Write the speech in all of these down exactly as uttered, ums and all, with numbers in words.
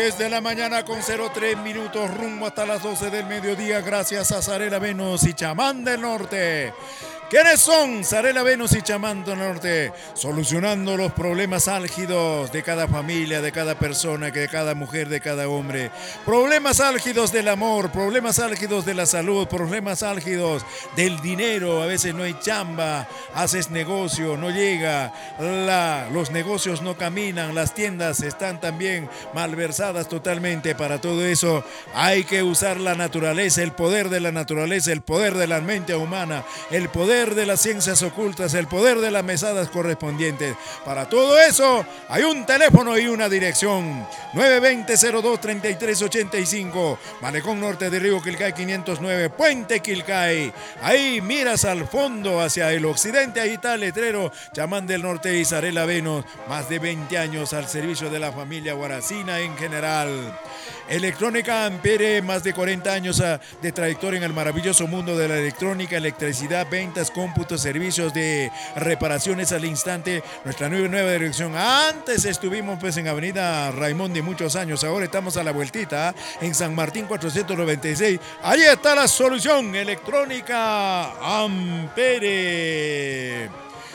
diez de la mañana con cero tres minutos, rumbo hasta las doce del mediodía, gracias a Zarela Venus y Chamán del Norte. ¿Quiénes son Zarela Venus y Chamán del Norte? Solucionando los problemas álgidos de cada familia, de cada persona, de cada mujer, de cada hombre. Problemas álgidos del amor, problemas álgidos de la salud, problemas álgidos del dinero. A veces no hay chamba, haces negocio, no llega, la, los negocios no caminan, las tiendas están también malversadas totalmente. Para todo eso hay que usar la naturaleza, el poder de la naturaleza, el poder de la mente humana, el poder de las ciencias ocultas, el poder de las mesadas correspondientes. Para todo eso hay un teléfono y una dirección: nueve dos cero, cero dos, tres tres ocho cinco, Malecón Norte de Río Quilcay quinientos nueve, Puente Quilcay. Ahí miras al fondo hacia el occidente, ahí está el letrero Chamán del Norte y Zarela Venus, más de veinte años al servicio de la familia guaracina en general. Electrónica Ampere, más de cuarenta años de trayectoria en el maravilloso mundo de la electrónica, electricidad, ventas, cómputos, servicios de reparaciones al instante. Nuestra nueva, nueva dirección. Antes estuvimos pues en Avenida Raimondi muchos años, ahora estamos a la vueltita en San Martín cuatrocientos noventa y seis. Ahí está la solución, Electrónica Ampere.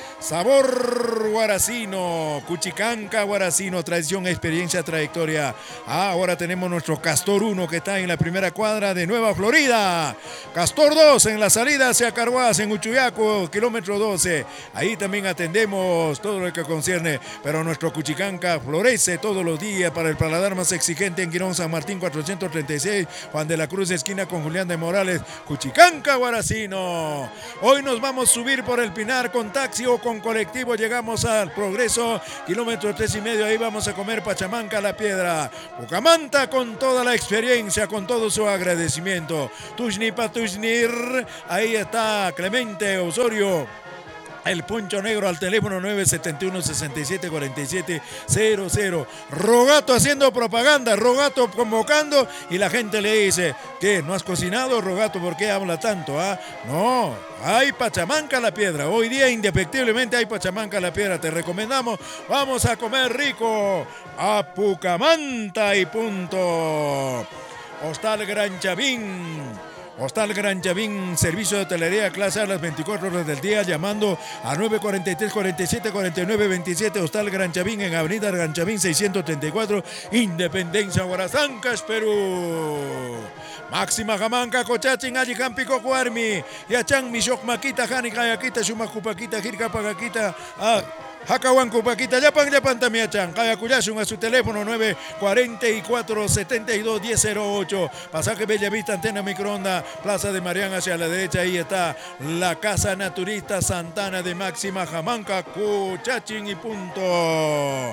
Sabor guaracino, Cuchicanca guaracino, tradición, experiencia, trayectoria. Ah, ahora tenemos nuestro Castor uno que está en la primera cuadra de Nueva Florida. Castor dos en la salida hacia Carhuaz, en Uchuyaco, kilómetro doce. Ahí también atendemos todo lo que concierne, pero nuestro Cuchicanca florece todos los días para el paladar más exigente en Quirón San Martín cuatrocientos treinta y seis, Juan de la Cruz, esquina con Julián de Morales. Cuchicanca guaracino. Hoy nos vamos a subir por el Pinar con taxi o con colectivo, llegamos al Progreso, kilómetro tres y medio, ahí vamos a comer Pachamanca La Piedra. Pucamanta con toda la experiencia, con todo su agradecimiento. Tuxnipa Tuxnir, ahí está Clemente Osorio. El Poncho Negro al teléfono nueve siete uno, seis siete cuatro siete cero cero. Rogato haciendo propaganda, Rogato convocando y la gente le dice: ¿qué? ¿No has cocinado, Rogato? ¿Por qué habla tanto? ¿Ah? No, hay Pachamanca La Piedra. Hoy día indefectiblemente hay Pachamanca La Piedra. Te recomendamos, vamos a comer rico a Pucamanta y punto. Hostal Gran Chavín. Hostal Gran Chavín, servicio de hotelería clase a las veinticuatro horas del día, llamando a nueve cuatro tres, cuarenta y siete, cuarenta y nueve veintisiete. Hostal Gran Chavín en Avenida Gran Chavín seiscientos treinta y cuatro, Independencia, Guarazancas, Perú. Máxima Jamanca, Cochachin, Ajican, Pico, Cuarmi, Yachan, Mishok, Maquita, Jani, Kayakita, Shumacupaquita, Jirka, Pagaquita, ah. Jacahuan Cupaquita, Yapan, Yapan Tamiachan, Kayakuyashun a su teléfono nueve cuatro cuatro, setenta y dos, diez cero ocho. Pasaje Bellavista, antena microonda, Plaza de Marián hacia la derecha, ahí está la Casa Naturista Santana de Máxima Jamanca, Cuchachín y punto.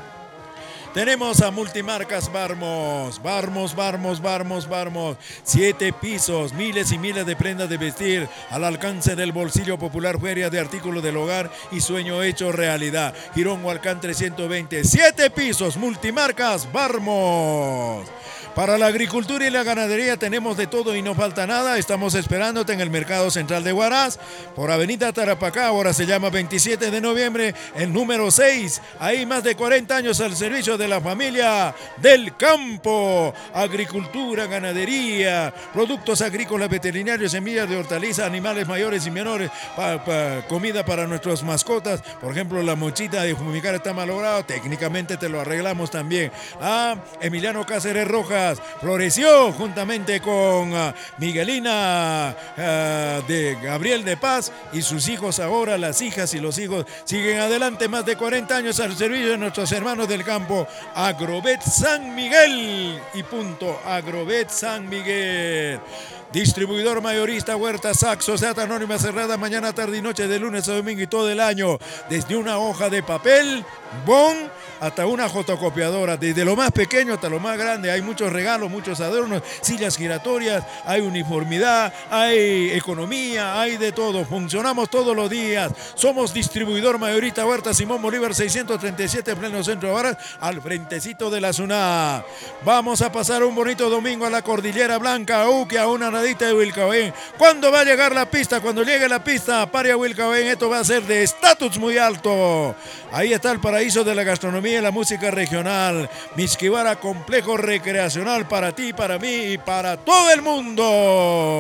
Tenemos a Multimarcas Barmos, Barmos, Barmos, Barmos, Barmos. Siete pisos, miles y miles de prendas de vestir al alcance del bolsillo popular, feria de artículos del hogar y sueño hecho realidad. Girón Hualcán trescientos veinte, siete pisos, Multimarcas Barmos. Para la agricultura y la ganadería tenemos de todo y no falta nada. Estamos esperándote en el Mercado Central de Huaraz, por Avenida Tarapacá, ahora se llama veintisiete de noviembre, el número seis. Ahí más de cuarenta años al servicio de la familia del campo. Agricultura, ganadería, productos agrícolas, veterinarios, semillas de hortalizas, animales mayores y menores, pa, pa, comida para nuestras mascotas. Por ejemplo, la mochita de fumigar está malograda, técnicamente te lo arreglamos también. Ah, Emiliano Cáceres Rojas floreció juntamente con uh, Miguelina uh, de Gabriel de Paz y sus hijos ahora, las hijas y los hijos siguen adelante, más de cuarenta años al servicio de nuestros hermanos del campo. Agrovet San Miguel y punto. Agrovet San Miguel. Distribuidor mayorista Huerta Saxo, Sociedad Anónima cerrada mañana, tarde y noche, de lunes a domingo y todo el año. Desde una hoja de papel, bon, hasta una fotocopiadora. Desde lo más pequeño hasta lo más grande. Hay muchos regalos, muchos adornos, sillas giratorias, hay uniformidad, hay economía, hay de todo. Funcionamos todos los días. Somos distribuidor mayorista Huerta Simón Bolívar seiscientos treinta y siete, pleno centro de Huaraz, al frentecito de la SUNA. Vamos a pasar un bonito domingo a la Cordillera Blanca, Uque, a una entradita de Wilcahuén. ¿Cuándo va a llegar la pista? Cuando llegue la pista, Paria Wilcahuén, esto va a ser de estatus muy alto. Ahí está el paraíso de la gastronomía y la música regional. Mixquibara, complejo recreacional para ti, para mí y para todo el mundo.